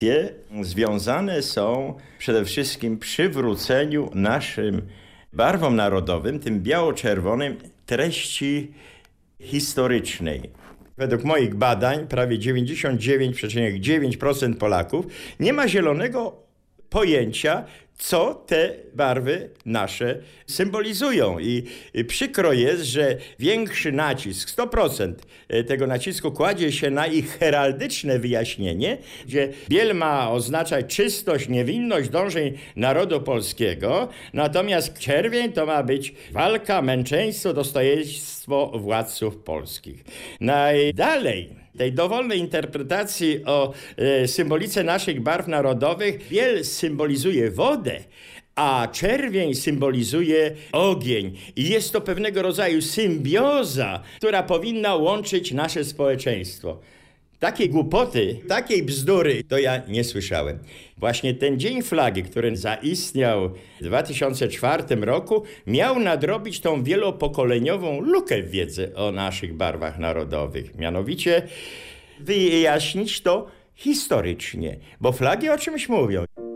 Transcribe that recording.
związane są przede wszystkim przywróceniu naszym barwom narodowym, tym biało-czerwonym, treści historycznej. Według moich badań prawie 99,9% Polaków nie ma zielonego pojęcia, co te barwy nasze symbolizują. I przykro jest, że większy nacisk, 100% tego nacisku kładzie się na ich heraldyczne wyjaśnienie, gdzie biel ma oznaczać czystość, niewinność dążeń narodu polskiego, natomiast czerwień to ma być walka, męczeństwo, dostojnictwo władców polskich. Najdalej tej dowolnej interpretacji o symbolice naszych barw narodowych biel symbolizuje wodę, a czerwień symbolizuje ogień. I jest to pewnego rodzaju symbioza, która powinna łączyć nasze społeczeństwo. Takiej głupoty, takiej bzdury to ja nie słyszałem. Właśnie ten Dzień Flagi, który zaistniał w 2004 roku, miał nadrobić tą wielopokoleniową lukę w wiedzy o naszych barwach narodowych. Mianowicie wyjaśnić to historycznie, bo flagi o czymś mówią.